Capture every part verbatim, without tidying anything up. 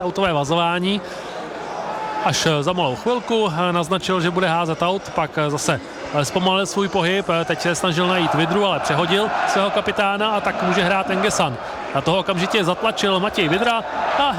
Autové vazování. Až za malou chvilku naznačil, že bude házet aut, pak zase zpomalil svůj pohyb, teď se snažil najít Vidru, ale přehodil svého kapitána a tak může hrát Engesan. Na toho okamžitě zatlačil Matěj Vidra a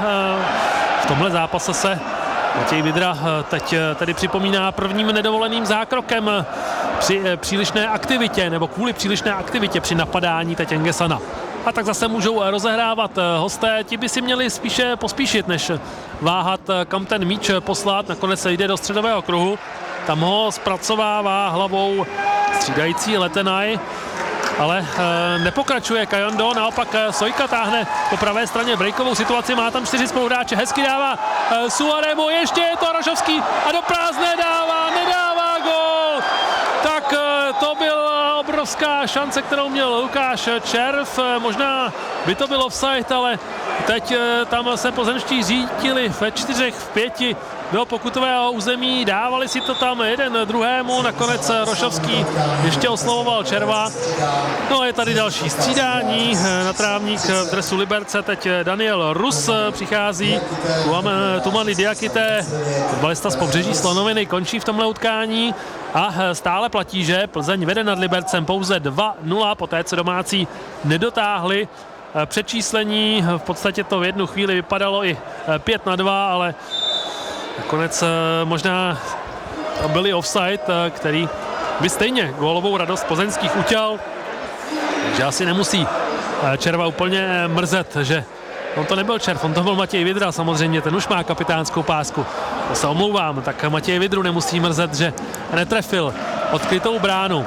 v tomhle zápase se Matěj Vidra teď tedy připomíná prvním nedovoleným zákrokem při přílišné aktivitě, nebo kvůli přílišné aktivitě při napadání teď Engesana. A tak zase můžou rozehrávat hosté, ti by si měli spíše pospíšit, než váhat, kam ten míč poslat. Nakonec se jde do středového kruhu, tam ho zpracovává hlavou střídající Letenaj, ale e, nepokračuje Kajondo, naopak Sojka táhne po pravé straně breakovou situaci, má tam čtyři spoluhráče, hezky dává e, Suaremu, ještě je to Rošovský a do prázdné dává, nedává gól. Tak e, to byla obrovská šance, kterou měl Lukáš Červ, e, možná by to byl offside, ale teď e, tam se plzeňští řítili ve čtyřech, v pěti do pokutového území, dávali si to tam jeden druhému, nakonec Rošovský ještě oslovoval Červa. No a je tady další střídání, na trávník v dresu Liberce teď Daniel Rus přichází, Tumany Diakité, fotbalista z Pobřeží Slonoviny, končí v tomhle utkání a stále platí, že Plzeň vede nad Libercem pouze dva nula, poté co domácí nedotáhli přečíslení, v podstatě to v jednu chvíli vypadalo i pět na dva, ale nakonec možná byli offside, který by stejně gólovou radost plzeňských utěl, takže asi nemusí Červa úplně mrzet, že on to nebyl Červ, on to byl Matěj Vidra, samozřejmě, ten už má kapitánskou pásku, to se omlouvám, tak Matěj Vidru nemusí mrzet, že netrefil odkrytou bránu.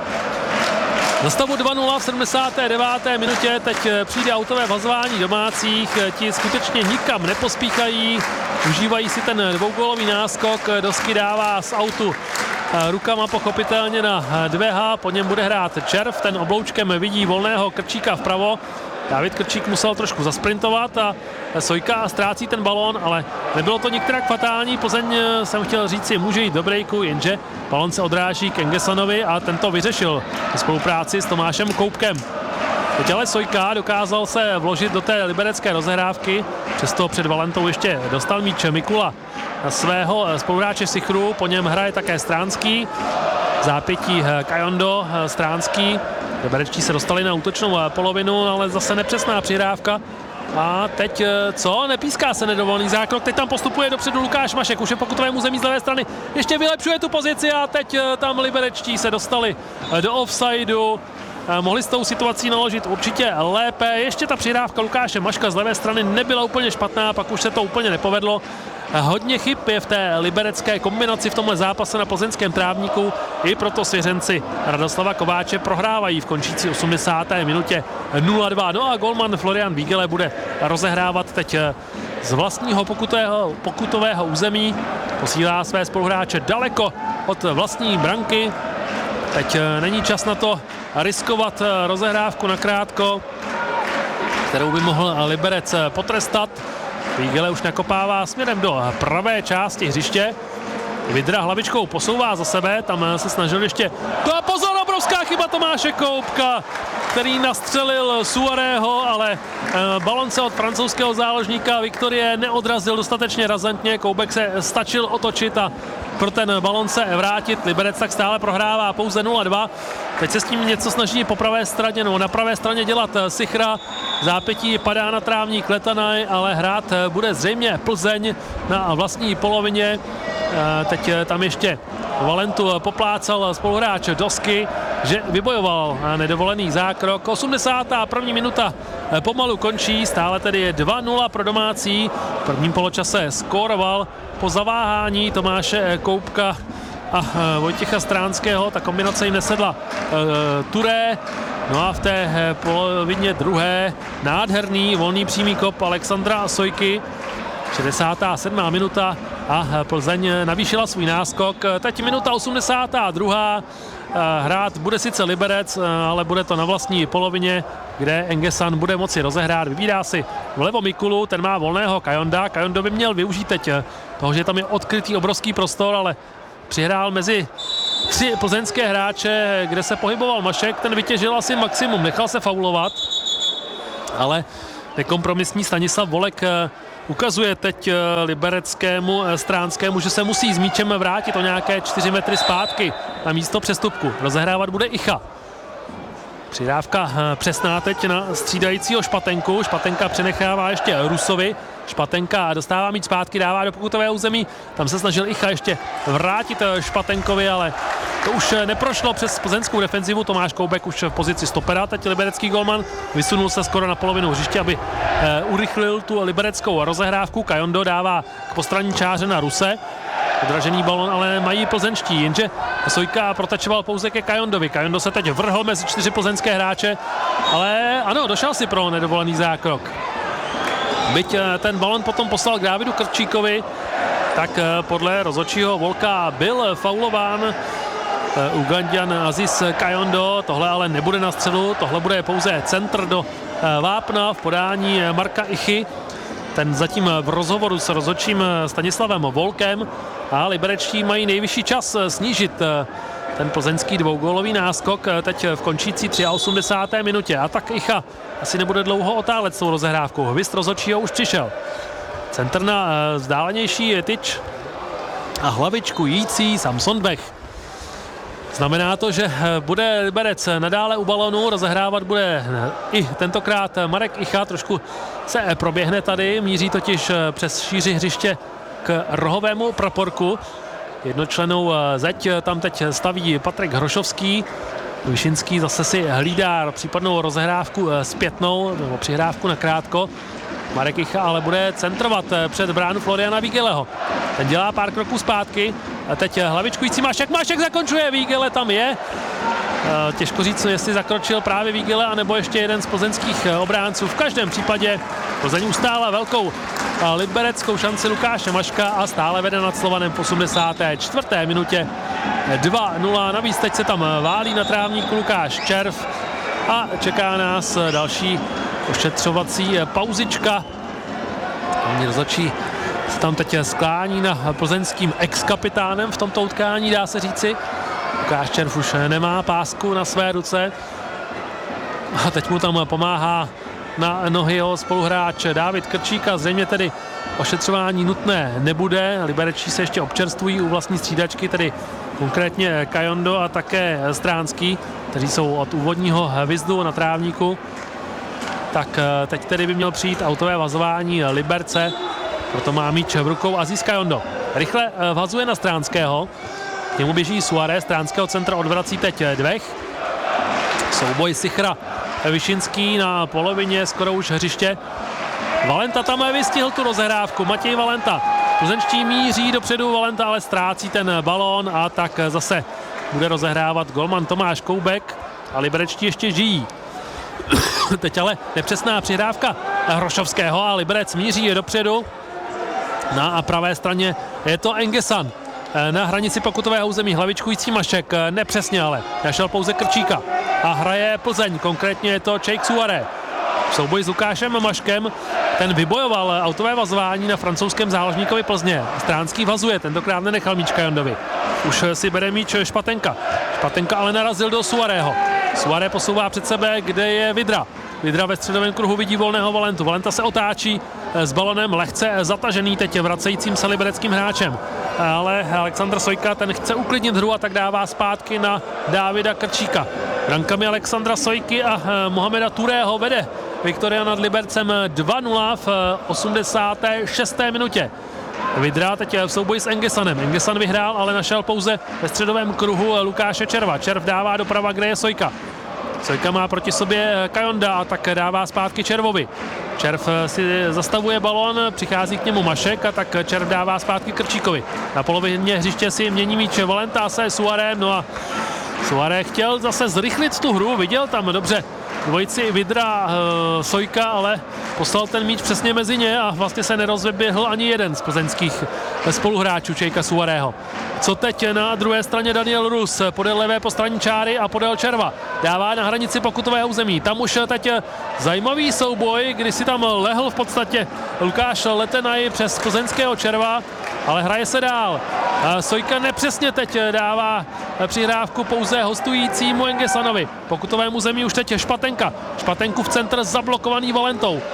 Za stavu dva nula v sedmdesáté deváté minutě teď přijde autové vazování domácích, ti skutečně nikam nepospíchají, užívají si ten dvougólový náskok, Dosky dává z autu rukama pochopitelně na dvě há, po něm bude hrát Červ, ten obloučkem vidí volného Krčíka vpravo, David Krčík musel trošku zasprintovat a Sojka ztrácí ten balón, ale nebylo to nikterak fatální. Plzeň, jsem chtěl říct si, může jít do breaku, jenže balón se odráží k Engesanovi a tento vyřešil ve spolupráci s Tomášem Koupkem. Teď ale Sojka dokázal se vložit do té liberecké rozehrávky, přesto před Valentou ještě dostal míč Mikula svého spoluhráče Sichru, po něm hraje také Stránský, zápětí Kajondo, Stránský. Liberečtí se dostali na útočnou polovinu, ale zase nepřesná přihrávka. A teď co? Nepíská se nedovolený zákrok, teď tam postupuje dopředu Lukáš Mašek, už je pokutovému území z levé strany, ještě vylepšuje tu pozici a teď tam liberečtí se dostali do offsideu. Mohli s tou situací naložit určitě lépe, ještě ta přihrávka Lukáše Maška z levé strany nebyla úplně špatná, pak už se to úplně nepovedlo. Hodně chyb je v té liberecké kombinaci v tomhle zápase na plzeňském trávníku, i proto svěřenci Radoslava Kováče prohrávají v končící osmdesáté minutě nula dva. No a golman Florian Vígele bude rozehrávat teď z vlastního pokutového, pokutového území, posílá své spoluhráče daleko od vlastní branky. Teď není čas na to riskovat rozehrávku nakrátko, kterou by mohl Liberec potrestat. Vígele už nakopává směrem do pravé části hřiště. Vidra hlavičkou posouvá za sebe, tam se snažil ještě... To a pozor, obrovská chyba Tomáše Koupka, který nastřelil Suarého, ale balon se od francouzského záložníka Viktorie neodrazil dostatečně razantně. Koubek se stačil otočit a pro ten balon se vrátit. Liberec tak stále prohrává pouze nula dva. Teď se s tím něco snaží po pravé straně, no na pravé straně dělat Sichra. Zápětí padá na trávník Letanaj, ale hrát bude zřejmě Plzeň na vlastní polovině. Teď tam ještě Valentu poplácal spoluhráč Dosky, že vybojoval nedovolený zákrok. osmdesátá první minuta pomalu končí, stále tedy je dva nula pro domácí. V prvním poločase skóroval po zaváhání Tomáše Koupka a Vojtěcha Stránského, ta kombinace jim nesedla Turé. No a v té polovině druhé nádherný volný přímý kop Alexandra Sojky. šedesátá sedmá minuta a Plzeň navýšila svůj náskok. Teď minuta osmdesátá druhá. Hrát bude sice Liberec, ale bude to na vlastní polovině, kde Engesan bude moci rozehrát. Vybírá si vlevo Mikulu, ten má volného Kajonda. Kajondo by měl využít teď toho, že tam je odkrytý obrovský prostor, ale přihrál mezi tři plzeňské hráče, kde se pohyboval Mašek, ten vytěžil asi maximum, nechal se faulovat, ale nekompromisní Stanislav Volek ukazuje teď libereckému Stránskému, že se musí s míčem vrátit o nějaké čtyři metry zpátky na místo přestupku. Rozehrávat bude Icha. Přidávka přesná teď na střídajícího Špatenku. Špatenka přenechává ještě Rusovi. Špatenka dostává míč zpátky, dává do pokutového území. Tam se snažil Icha ještě vrátit Špatenkovi, ale to už neprošlo přes plzeňskou defenzivu. Tomáš Koubek už v pozici stopera, teď liberecký golman. Vysunul se skoro na polovinu hřiště, aby eh, urychlil tu libereckou rozehrávku. Kajondo dává k postranní čáře na Ruse. Odražený balon, ale mají plzeňští, jenže Sojka protačoval pouze ke Kajondovi. Kajondo se teď vrhl mezi čtyři plzeňské hráče, ale ano, došel si pro nedovolený zákrok. Byť ten balon potom poslal k Dávidu Krčíkovi, tak podle rozhodčího Volka byl faulován Uganďan Aziz Kajondo. Tohle ale nebude na středu, tohle bude pouze centr do vápna v podání Marka Ichy. Ten zatím v rozhovoru s rozhodčím Stanislavem Volkem, a liberečtí mají nejvyšší čas snížit ten plzeňský dvougólový náskok teď v končící osmdesáté třetí minutě. A tak Icha asi nebude dlouho otálet s tou rozehrávkou. Hvist rozhodčího už přišel. Centr na vzdálenější tyč a hlavičku jící Samson Bech. Znamená to, že bude Liberec nadále u balonu, rozehrávat bude i tentokrát Marek Icha, trošku se proběhne tady, míří totiž přes šíři hřiště k rohovému praporku. Jednočlennou zeď tam teď staví Patrik Hrošovský, Vyšinský zase si hlídá případnou rozehrávku zpětnou, nebo přihrávku na krátko. Marek Icha ale bude centrovat před bránu Floriana Vígeleho. Ten dělá pár kroků zpátky. A teď hlavičkující Mašek. Mašek zakončuje, Vígele tam je. Těžko říct, jestli zakročil právě Vígele, anebo ještě jeden z plzeňských obránců. V každém případě Plzeň ustála velkou libereckou šanci Lukáše Maška a stále vede nad Slovanem v osmdesáté čtvrté minutě dva nula. Navíc teď se tam válí na trávníku Lukáš Červ a čeká nás další ošetřovací pauzička. Oni rozhodčí se tam teď sklání na plzeňským ex-kapitánem v tomto utkání, dá se říci. Lukáš Červ už nemá pásku na své ruce a teď mu tam pomáhá na nohy jeho spoluhráč Dávid Krčíka. Zřejmě tedy ošetřování nutné nebude. Liberečtí se ještě občerstvují u vlastní střídačky, tedy konkrétně Kajondo a také Stránský, kteří jsou od úvodního vyzdu na trávníku. Tak teď tedy by měl přijít autové vazování Liberce, proto má míč v rukou Aziz Kajondo. Rychle vazuje na Stránského, k němu běží Suárez, Stránského centra odvrací teď Dvech. Souboj Sichra Vyšinský na polovině skoro už hřiště. Valenta tam vystihl tu rozehrávku, Matěj Valenta. Plzeňští míří dopředu, Valenta ale ztrácí ten balón a tak zase bude rozehrávat golman Tomáš Koubek a liberečtí ještě žijí. Teď ale nepřesná přihrávka Hrošovského a Liberec míří dopředu. Na pravé straně je to Engesan. Na hranici pokutového území hlavičkující Mašek, nepřesně ale, našel pouze Krčíka. A hraje Plzeň, konkrétně je to Cheikh Souare. V souboji s Lukášem Maškem, ten vybojoval autové vazování na francouzském záložníkovi Plzně. Stránský vazuje, tentokrát nenechal míč Kajondovi. Už si bere míč Špatenka. Špatenka ale narazil do Suárého. Suárez posouvá před sebe, kde je Vidra. Vidra ve středovém kruhu vidí volného Valentu. Valenta se otáčí s balonem, lehce zatažený teď vracejícím se libereckým hráčem. Ale Alexandr Sojka, ten chce uklidnit hru a tak dává zpátky na Dávida Krčíka. Brankami Alexandra Sojky a Mohameda Turého vede Viktoria nad Libercem dva nula v osmdesáté šesté minutě. Vidra teď v souboji s Engesanem. Engesan vyhrál, ale našel pouze ve středovém kruhu Lukáše Červa. Červ dává doprava, kde je Sojka. Sojka má proti sobě Kajonda a tak dává zpátky Červovi. Červ si zastavuje balon, přichází k němu Mašek a tak Červ dává zpátky Krčíkovi. Na polovině hřiště si mění míč Valenta se Suárem, no a Suárez chtěl zase zrychlit tu hru, viděl tam dobře dvojici Vidra e, Sojka, ale poslal ten míč přesně mezi ně a vlastně se nerozběhl ani jeden z plzeňských spoluhráčů Cheikha Souareho. Co teď na druhé straně Daniel Rus podél levé postranní čáry a podél Červa. Dává na hranici pokutového území. Tam už teď zajímavý souboj, kdy si tam lehl v podstatě Lukáš Letenaj přes plzeňského Červa, ale hraje se dál. Sojka nepřesně teď dává přihrávku pouze hostujícímu Engesanovi. Pokutovému území už teď Špatenka. Špatenku v centr zablokovaný Valentou.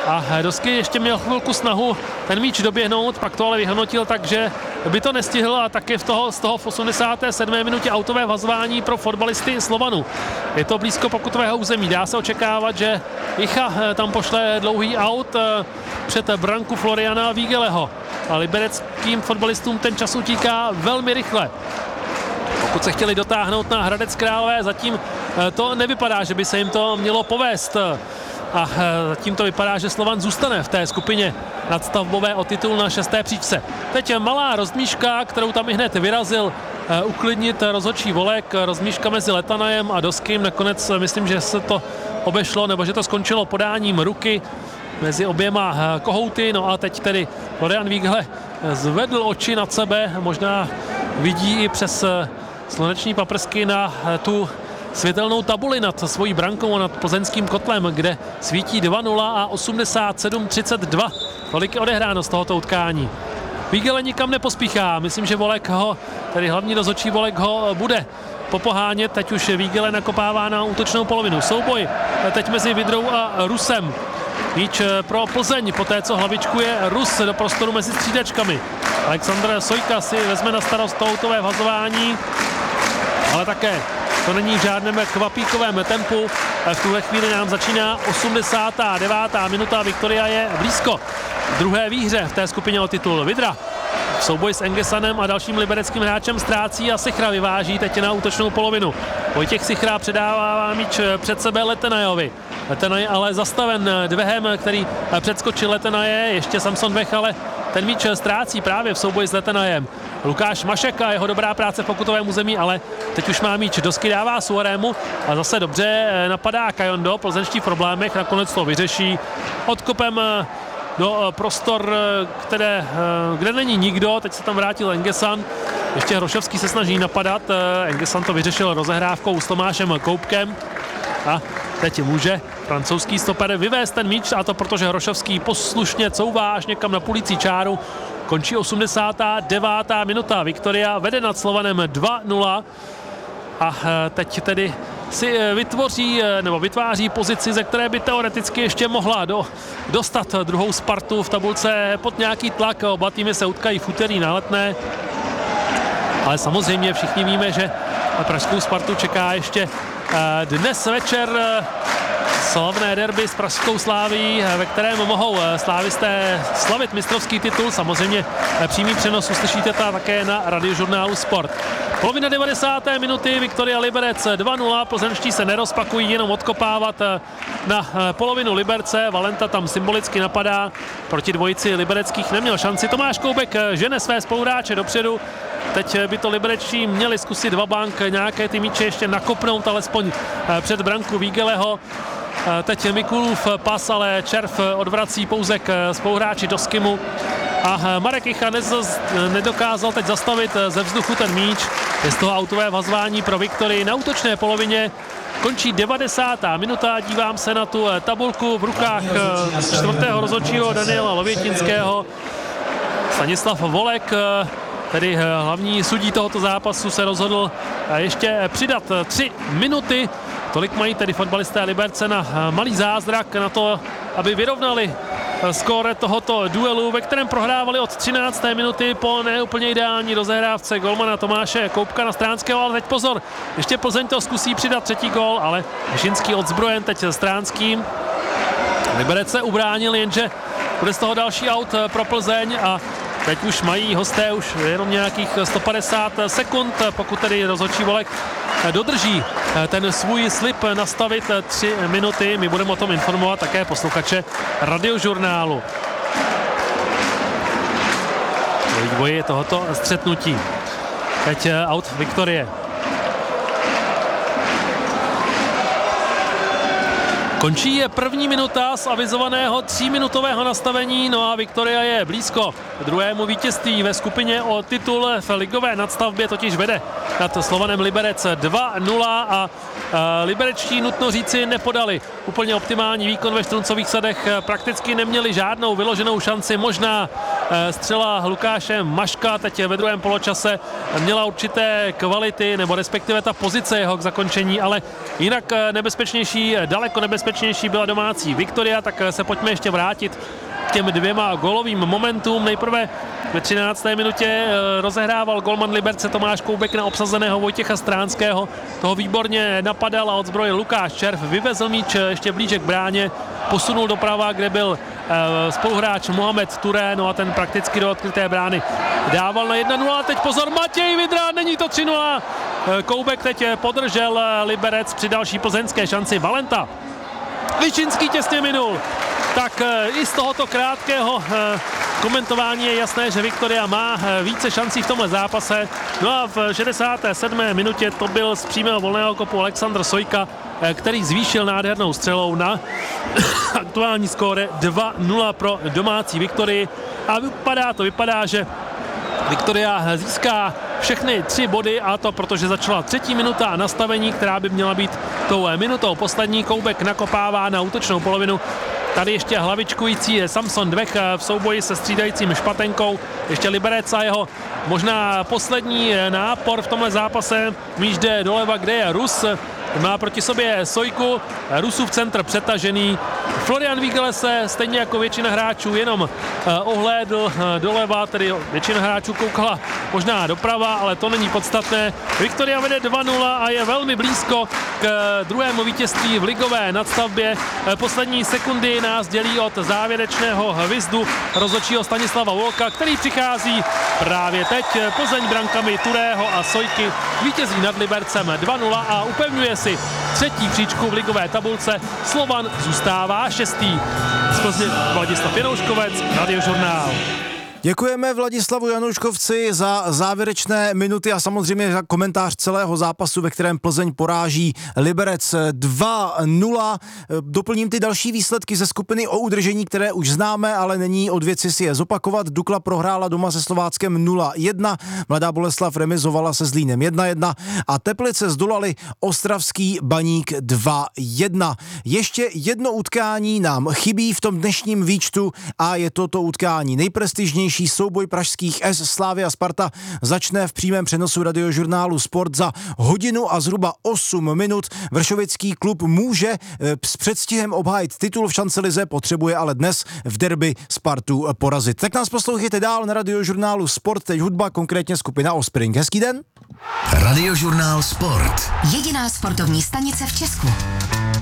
A Dosky ještě měl chvilku snahu ten míč doběhnout, pak to ale vyhodnotil tak, že by to nestihl a taky v toho, z toho v osmdesáté sedmé minutě autové vazování pro fotbalisty Slovanu. Je to blízko pokutového území. Dá se očekávat, že Jicha tam pošle dlouhý aut před branku Floriana Vígeleho. A libereckým fotbalistům ten čas utíká velmi rychle. Pokud se chtěli dotáhnout na Hradec Králové, zatím to nevypadá, že by se jim to mělo povést. A zatím to vypadá, že Slovan zůstane v té skupině nadstavbové o titul na šesté příčce. Teď malá rozmíška, kterou tam i hned vyrazil uklidnit rozhodčí Volek. Rozmíška mezi Letanajem a Doskym. Nakonec myslím, že se to obešlo, nebo že to skončilo podáním ruky mezi oběma kohouty. No a teď tedy Florian Vígle zvedl oči nad sebe. Možná vidí i přes sluneční paprsky na tu světelnou tabuli nad svojí brankou a nad plzeňským kotlem, kde svítí dva nula a osmdesát sedm třicet dva. Tolik je odehráno z tohoto utkání. Vígele nikam nepospíchá. Myslím, že Volek ho, tedy hlavní rozhodčí Volek ho bude popohánět. Teď už Vígele nakopává na útočnou polovinu. Souboj teď mezi Vidrou a Rusem. Míč pro Plzeň, poté co hlavičkuje Rus do prostoru mezi střídačkami. Aleksandr Sojka si vezme na starost to autové vazování, ale také to není v žádném kvapíkovém tempu. V tuhle chvíli nám začíná osmdesátá devátá minuta. Viktoria je blízko druhé výhře v té skupině o titul. Vidra v souboji s Engesanem a dalším libereckým hráčem ztrácí a Sichra vyváží teď na útočnou polovinu. Vojtěch Sichra předává míč před sebe Letenajovi. Letenaj ale zastaven Dvehem, který předskočil Letenaje. Ještě Samson Dvech, ale ten míč ztrácí právě v souboji s Letenajem. Lukáš Mašek a jeho dobrá práce v pokutovém území, ale teď už má míč. Dosky dává Suarému a zase dobře napadá Kajondo. Plzeňští v problémech, nakonec to vyřeší odkopem do prostor, které, kde není nikdo. Teď se tam vrátil Engesan. Ještě Hrošovský se snaží napadat. Engesan to vyřešil rozehrávkou s Tomášem Koupkem. A teď může francouzský stoper vyvést ten míč, a to protože Hrošovský poslušně couvá až někam na půlící čáru. Končí osmdesátá devátá minuta. Viktoria vede nad Slovanem dva nula a teď tedy si vytvoří nebo vytváří pozici, ze které by teoreticky ještě mohla do, dostat druhou Spartu v tabulce pod nějaký tlak. Oba týmy se utkají v úterý na Letné, ale samozřejmě všichni víme, že pražskou Spartu čeká ještě dnes večer slavné derby s pražskou Sláví, ve kterém mohou slávisté slavit mistrovský titul. Samozřejmě přímý přenos uslyšíte také na Radiožurnálu Sport. Polovina devadesáté minuty, Viktoria Liberec dva nula, plzeňští se nerozpakují, jenom odkopávat na polovinu Liberce. Valenta tam symbolicky napadá, proti dvojici libereckých neměl šanci. Tomáš Koubek žene své spoluhráče dopředu. Teď by to liberečtí měli zkusit Vabank nějaké ty míče ještě nakopnout, alespoň před branku Vígeleho. Teď Mikulův pas, ale Červ odvrací pouze k spoluhráči Doskymu. A Marek Jicha nedokázal teď zastavit ze vzduchu ten míč. Je z toho autové vazování pro Viktorii na útočné polovině. Končí devadesátá minuta, dívám se na tu tabulku v rukách čtvrtého rozhodčího Daniela Lovětinského. Stanislav Volek, tedy hlavní sudí tohoto zápasu, se rozhodl ještě přidat tři minuty. Tolik mají tedy fotbalisté Liberce na malý zázrak, na to, aby vyrovnali skóre tohoto duelu, ve kterém prohrávali od třinácté minuty po neúplně ideální rozehrávce golmana Tomáše Koupka na Stránského, ale teď pozor, ještě Plzeň to zkusí přidat třetí gól, ale Žinský odzbrojen teď Stránským. Liberec se ubránil, jenže bude z toho další aut pro Plzeň a teď už mají hosté už jenom nějakých sto padesát sekund, pokud tedy rozhodčí Volek dodrží ten svůj slib nastavit tři minuty. My budeme o tom informovat také posluchače Radiožurnálu. Vývoji tohoto střetnutí. Teď aut Viktorie. Končí je první minuta z avizovaného tříminutového nastavení, no a Viktoria je blízko druhému vítězství ve skupině o titul v ligové nadstavbě, totiž vede nad Slovanem Liberec dva nula a liberečtí, nutno říci, nepodali úplně optimální výkon ve Štruncových sadech, prakticky neměli žádnou vyloženou šanci, možná střela Lukáše Maška teď ve druhém poločase měla určité kvality, nebo respektive ta pozice jeho k zakončení, ale jinak nebezpečnější, daleko nebezpečnější byla domácí Viktoria, tak se pojďme ještě vrátit k těm dvěma gólovým momentům. Nejprve ve třinácté minutě rozehrával golman Liberce Tomáš Koubek na obsazeného Vojtěcha Stránského. Toho výborně napadal a odzbrojil Lukáš Červ, vyvezl míč ještě blíže k bráně, posunul doprava, kde byl spoluhráč Mohamed Touré, no a ten prakticky do odkryté brány dával na jedna nula. Teď pozor, Matěj Vidra, není to tři nula. Koubek teď podržel Liberec při další plzeňské šanci. Valenta Višinský těsně minul. Tak i z tohoto krátkého komentování je jasné, že Viktoria má více šancí v tomhle zápase. No a v šedesáté sedmé minutě to byl z přímého volného kopu Alexandr Sojka, který zvýšil nádhernou střelou na aktuální skóre dva nula pro domácí Viktorii. A vypadá to, vypadá, že Viktoria získá všechny tři body, a to protože začala třetí minuta nastavení, která by měla být tou minutou poslední. Koubek nakopává na útočnou polovinu. Tady ještě hlavičkující Samson Dvech v souboji se střídajícím Špatenkou. Ještě Liberec a jeho možná poslední nápor v tomhle zápase. Míč jde doleva, kde je Rus. Má proti sobě Sojku, Rusův centr přetažený. Florian Vígele se stejně jako většina hráčů jenom ohlédl doleva, tedy většina hráčů koukala možná doprava, ale to není podstatné. Viktoria vede dva nula a je velmi blízko k druhému vítězství v ligové nadstavbě. Poslední sekundy nás dělí od závěrečného hvizdu rozhodčího Stanislava Volka, který přichází právě teď. Plzeň brankami Turého a Sojky vítězí nad Libercem dva nula a upevňuje si třetí příčku v ligové tabulce. Slovan zůstává šestý. Z Plzně Vladislav Janouškovec, Radiožurnál. Děkujeme Vladislavu Janouškovci za závěrečné minuty a samozřejmě za komentář celého zápasu, ve kterém Plzeň poráží Liberec dva nula. Doplním ty další výsledky ze skupiny o udržení, které už známe, ale není od věci si je zopakovat. Dukla prohrála doma se Slováckem nula jedna, Mladá Boleslav remizovala se Zlínem jedna jedna a Teplice zdolali Ostravský Baník dva jedna. Ještě jedno utkání nám chybí v tom dnešním výčtu a je to to utkání nejprestižnější. Souboj pražských S Slavia Sparta začne v přímém přenosu Radiožurnálu Sport za hodinu a zhruba osm minut. Vršovický klub může s předstihem obhájit titul v šancelize, potřebuje ale dnes v derby Spartu porazit. Tak nás poslouchejte dál na Radiožurnálu Sport, teď hudba, konkrétně skupina Offspring. Hezký den. Radiožurnál Sport. Jediná sportovní stanice v Česku.